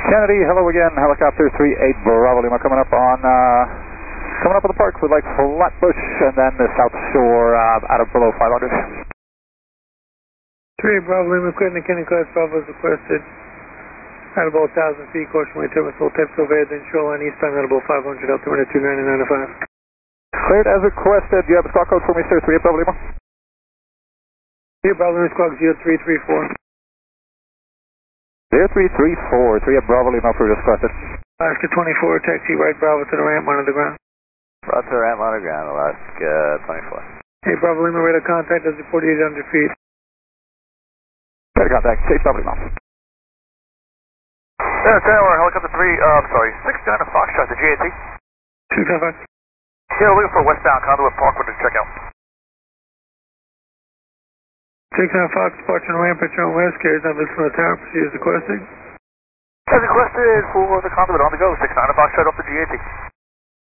Kennedy, hello again. Helicopter 38 Bravo Lima coming up on the park with like Flatbush and then the South Shore out of below 500. 38 Bravo Lima, Quentin Kennedy class Bravo is requested. At about 1,000 feet, caution wind turbulence, full temps overhead, then shoreline eastbound at about 500, altimeter 299.5. Cleared as requested. Do you have a squawk code for me, sir? 38 Bravo Lima. 38 Bravo Lima, squawk 0334. 0334, 38 Bravo Lima for requested. Alaska 24, taxi right Bravo to the ramp, monitor the ground. Bravo to the ramp, monitor ground, Alaska 24. Hey, Bravo Lima, radar contact as of 4,800 feet. Radar contact, 8 Bravo Lima. Tower, helicopter 69 Foxtrot, the GAT. 275. Yeah, we're looking for westbound conduit Parkwood to check out. 69 Fox, departure and ramp at your own west, carries on this from the tower, proceed as requested. As requested for the conduit on the go, 69 Foxtrot off the GAT.